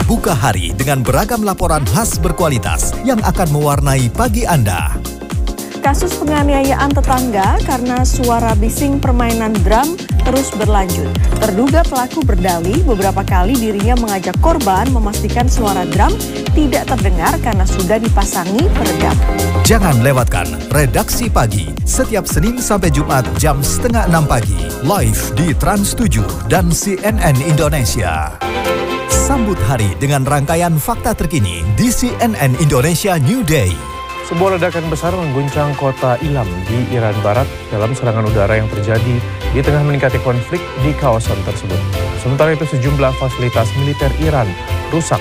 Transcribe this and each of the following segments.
buka hari dengan beragam laporan khas berkualitas yang akan mewarnai pagi Anda. Kasus penganiayaan tetangga karena suara bising permainan drum terus berlanjut. Terduga pelaku berdalih beberapa kali dirinya mengajak korban memastikan suara drum tidak terdengar karena sudah dipasangi peredam. Jangan lewatkan Redaksi Pagi setiap Senin sampai Jumat jam 5:30 pagi live di Trans 7 dan CNN Indonesia. Sambut hari dengan rangkaian fakta terkini di CNN Indonesia New Day. Sebuah ledakan besar mengguncang kota Ilam di Iran Barat dalam serangan udara yang terjadi di tengah meningkatnya konflik di kawasan tersebut. Sementara itu sejumlah fasilitas militer Iran rusak.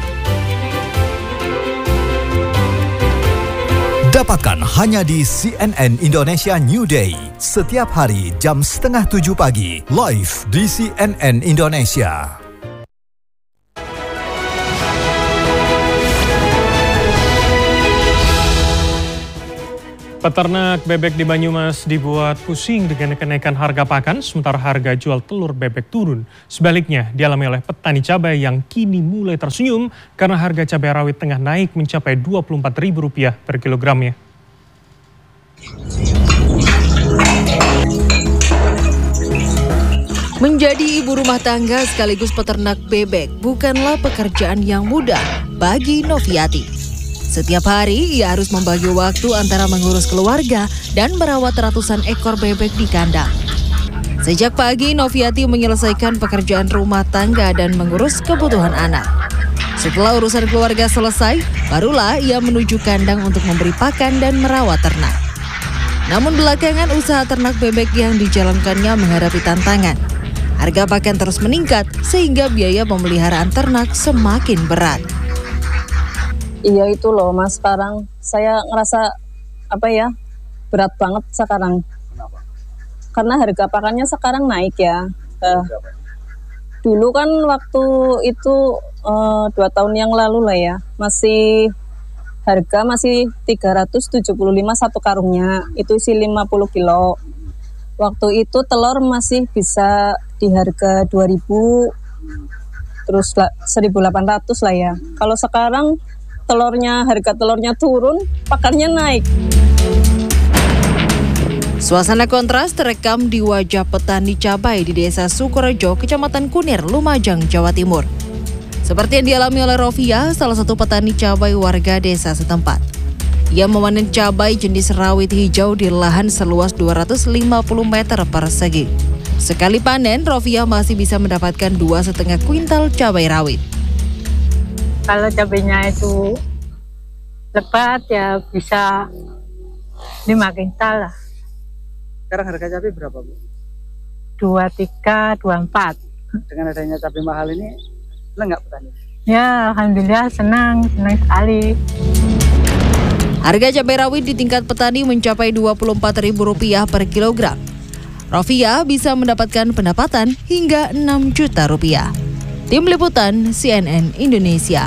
Dapatkan hanya di CNN Indonesia New Day setiap hari jam 6:30 pagi live di CNN Indonesia. Peternak bebek di Banyumas dibuat pusing dengan kenaikan harga pakan, sementara harga jual telur bebek turun. Sebaliknya, dialami oleh petani cabai yang kini mulai tersenyum karena harga cabai rawit tengah naik mencapai Rp24.000 per kilogramnya. Menjadi ibu rumah tangga sekaligus peternak bebek bukanlah pekerjaan yang mudah bagi Noviati. Setiap hari ia harus membagi waktu antara mengurus keluarga dan merawat ratusan ekor bebek di kandang. Sejak pagi, Noviati menyelesaikan pekerjaan rumah tangga dan mengurus kebutuhan anak. Setelah urusan keluarga selesai, barulah ia menuju kandang untuk memberi pakan dan merawat ternak. Namun belakangan usaha ternak bebek yang dijalankannya menghadapi tantangan. Harga pakan terus meningkat sehingga biaya pemeliharaan ternak semakin berat. Iya itu loh Mas, sekarang saya ngerasa berat banget sekarang. Kenapa? Karena harga pakannya sekarang naik ya. Dulu kan waktu itu 2 tahun yang lalu lah ya, harga masih 375 satu karungnya, itu isi 50 kilo. Waktu itu telur masih bisa di harga 2.000, terus 1.800 lah ya. Kalau sekarang harga telurnya turun, pakannya naik. Suasana kontras terekam di wajah petani cabai di Desa Sukorejo, Kecamatan Kunir, Lumajang, Jawa Timur. Seperti yang dialami oleh Rofia, salah satu petani cabai warga desa setempat. Ia memanen cabai jenis rawit hijau di lahan seluas 250 meter persegi. Sekali panen, Rofia masih bisa mendapatkan 2,5 kuintal cabai rawit. Kalau cabenya itu lebat ya bisa 5 kuintal lah. Sekarang harga cabai berapa, Bu? 23, 24. Dengan adanya cabai mahal ini, senang nggak petani? Ya, alhamdulillah senang sekali. Harga cabai rawit di tingkat petani mencapai Rp24.000 per kilogram. Rofia bisa mendapatkan pendapatan hingga Rp6 juta. Tim Liputan CNN Indonesia.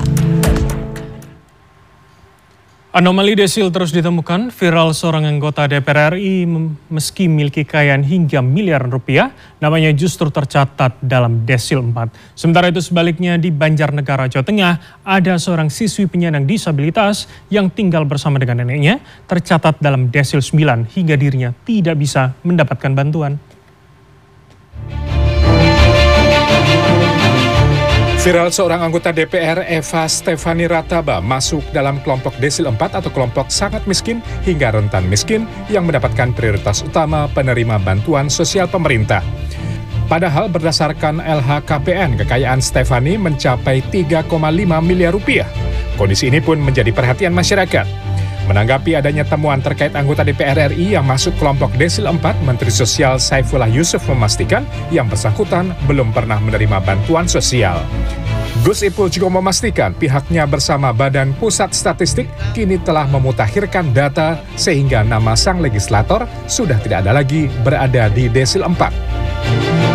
Anomali desil terus ditemukan. Viral seorang anggota DPR RI meski memiliki kekayaan hingga miliaran rupiah, namanya justru tercatat dalam desil 4. Sementara itu sebaliknya di Banjarnegara, Jawa Tengah, ada seorang siswi penyandang disabilitas yang tinggal bersama dengan neneknya, tercatat dalam desil 9 hingga dirinya tidak bisa mendapatkan bantuan. Viral seorang anggota DPR, Eva Stefani Rataba, masuk dalam kelompok desil 4 atau kelompok sangat miskin hingga rentan miskin yang mendapatkan prioritas utama penerima bantuan sosial pemerintah. Padahal berdasarkan LHKPN, kekayaan Stefani mencapai 3,5 miliar rupiah. Kondisi ini pun menjadi perhatian masyarakat. Menanggapi adanya temuan terkait anggota DPR RI yang masuk kelompok desil 4, Menteri Sosial Saifullah Yusuf memastikan yang bersangkutan belum pernah menerima bantuan sosial. Gus Ipul juga memastikan pihaknya bersama Badan Pusat Statistik kini telah memutakhirkan data sehingga nama sang legislator sudah tidak ada lagi berada di desil 4.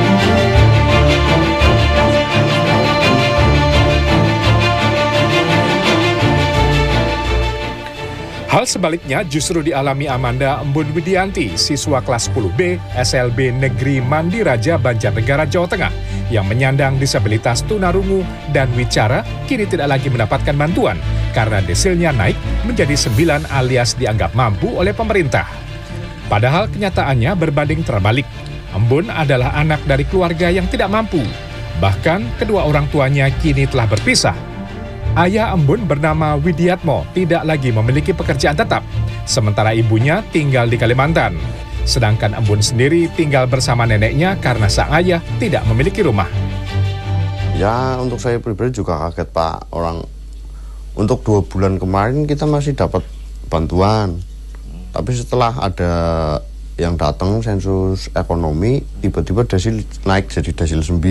Hal sebaliknya justru dialami Amanda Embun Widianti, siswa kelas 10B SLB Negeri Mandiraja Banjarnegara, Jawa Tengah, yang menyandang disabilitas tunarungu dan wicara kini tidak lagi mendapatkan bantuan karena desilnya naik menjadi 9 alias dianggap mampu oleh pemerintah. Padahal kenyataannya berbanding terbalik. Embun adalah anak dari keluarga yang tidak mampu. Bahkan kedua orang tuanya kini telah berpisah. Ayah Embun bernama Widiatmo tidak lagi memiliki pekerjaan tetap, sementara ibunya tinggal di Kalimantan. Sedangkan Embun sendiri tinggal bersama neneknya karena sang ayah tidak memiliki rumah. Ya, untuk saya pribadi juga kaget, Pak. Untuk 2 bulan kemarin kita masih dapat bantuan. Tapi setelah ada yang datang sensus ekonomi, tiba-tiba desil naik jadi desil 9.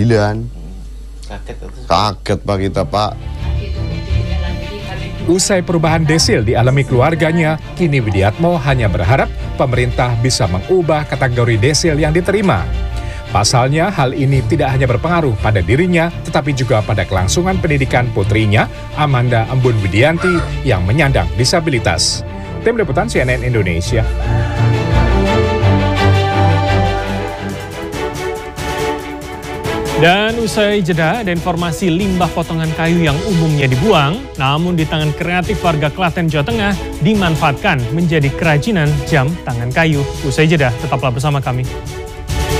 Kaget Pak kita, Pak. Usai perubahan desil dialami keluarganya, kini Widiatmo hanya berharap pemerintah bisa mengubah kategori desil yang diterima. Pasalnya, hal ini tidak hanya berpengaruh pada dirinya, tetapi juga pada kelangsungan pendidikan putrinya, Amanda Embun Widianti, yang menyandang disabilitas. Tim Liputan CNN Indonesia. Dan usai jeda, ada informasi limbah potongan kayu yang umumnya dibuang, namun di tangan kreatif warga Klaten, Jawa Tengah, dimanfaatkan menjadi kerajinan jam tangan kayu. Usai jeda, tetaplah bersama kami.